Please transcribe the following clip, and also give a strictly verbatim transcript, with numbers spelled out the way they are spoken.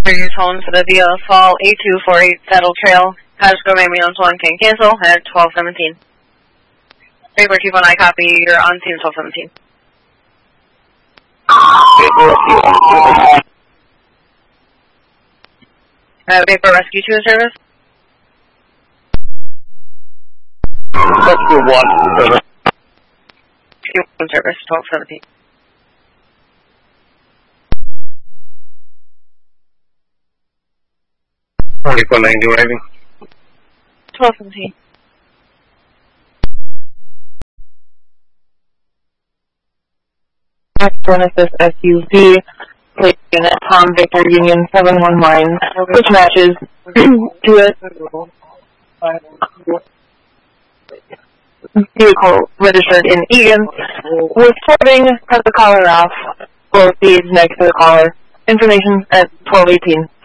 your tone for the via Fall eight two four eight Saddle Trail, Cottage Grove, ambulance one can cancel at twelve seventeen. Paper Chief one, I copy, you're on scene twelve seventeen. Uh, Paper Rescue two service. Rescue one service. Rescue one service, twelve seventeen. forty-four ninety arriving. twelve seventeen. Genesis S U V, plate unit Tom Victor Union seven one nine, which matches to a vehicle registered in Egan. We're sorting, cut the caller off, both feeds next to the caller. Information at twelve eighteen.